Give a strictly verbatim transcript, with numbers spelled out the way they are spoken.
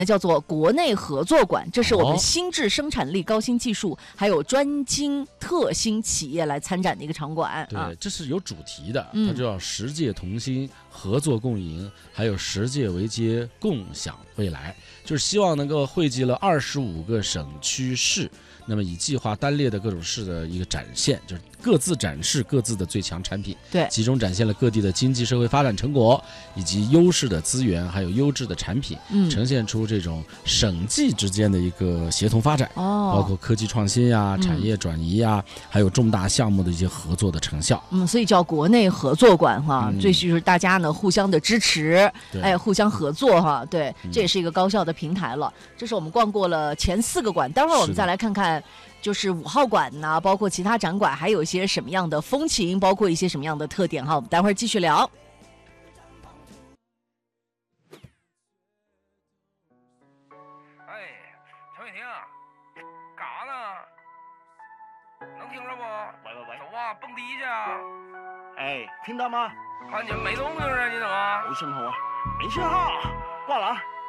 叫做国内合作馆，这是我们哦新质生产力、高新技术还有专精特新企业来参展的一个场馆对， 啊。 这是有主题的， 嗯它叫十届同心，合作共赢，还有十届为接，共享未来，就是希望能够汇集了二十五个省区市，那么以计划单列的各种市的一个展现，就是各自展示各自的最强产品， 对， 集中展现了各地的经济社会发展成果，以及优势的资源，还有优质的产品， 嗯， 呈现出这种省际之间的一个协同发展。 哦， 包括科技创新呀、 嗯产业转移呀，还有重大项目的一些合作的成效。 嗯，所以叫国内合作馆哈， 嗯这就是大家呢互相的支持， 对哎，互相合作哈，对， 嗯这也是一个高效的平台了。这是我们逛过了前四个馆，待会儿我是的们再来看看，就是五号馆呐，包括其他展馆还有一些什么样的风情，包括一些什么样的特点哈，我们待会儿继续聊。 哎，陈伟霆，干啥呢？能听着不？ 喂喂喂， 走啊，蹦迪去啊！ 哎，听到吗？ 看你没动静啊，你怎么？ 有信号啊，没信号，挂了啊。